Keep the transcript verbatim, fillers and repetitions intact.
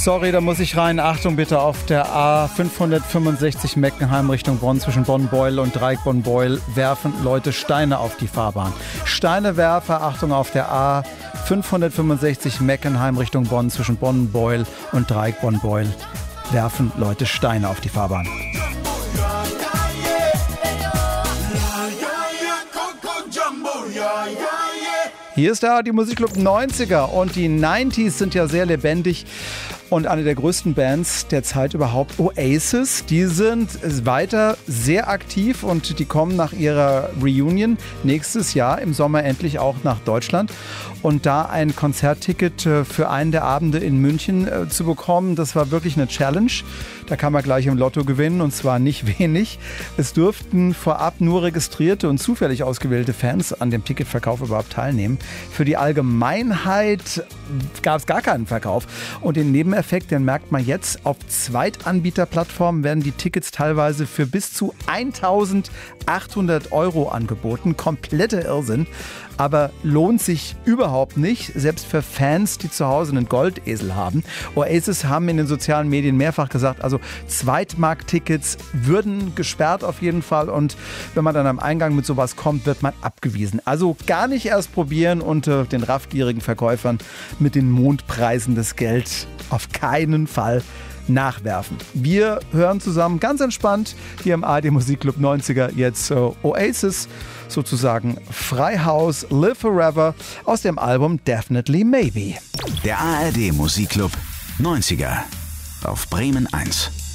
Sorry, da muss ich rein. Achtung bitte, auf der A fünfhundertfünfundsechzig Meckenheim Richtung Bonn zwischen Bonn-Beuel und Dreieck Bonn-Beuel werfen Leute Steine auf die Fahrbahn. Steinewerfer, Achtung, auf der A fünfhundertfünfundsechzig Meckenheim Richtung Bonn zwischen Bonn-Beuel und Dreieck Bonn-Beuel werfen Leute Steine auf die Fahrbahn. Hier ist der A R D Musikclub neunziger und die neunziger sind ja sehr lebendig. Und eine der größten Bands der Zeit überhaupt, Oasis, die sind weiter sehr aktiv und die kommen nach ihrer Reunion nächstes Jahr im Sommer endlich auch nach Deutschland. Und da ein Konzertticket für einen der Abende in München zu bekommen, das war wirklich eine Challenge. Da kann man gleich im Lotto gewinnen und zwar nicht wenig. Es durften vorab nur registrierte und zufällig ausgewählte Fans an dem Ticketverkauf überhaupt teilnehmen. Für die Allgemeinheit gab es gar keinen Verkauf. Und den Nebeneffekt, den merkt man jetzt, auf Zweitanbieterplattformen werden die Tickets teilweise für bis zu eintausendachthundert Euro angeboten. Kompletter Irrsinn. Aber lohnt sich überhaupt nicht, selbst für Fans, die zu Hause einen Goldesel haben. Oasis haben in den sozialen Medien mehrfach gesagt, also Zweitmarkttickets würden gesperrt auf jeden Fall und wenn man dann am Eingang mit sowas kommt, wird man abgewiesen. Also gar nicht erst probieren und äh, den raffgierigen Verkäufern mit den Mondpreisen das Geld auf keinen Fall nachwerfen. Wir hören zusammen ganz entspannt hier im A R D Musikclub neunziger jetzt äh, Oasis, sozusagen Freihaus, Live Forever aus dem Album Definitely Maybe. Der A R D Musikclub neunziger auf Bremen eins.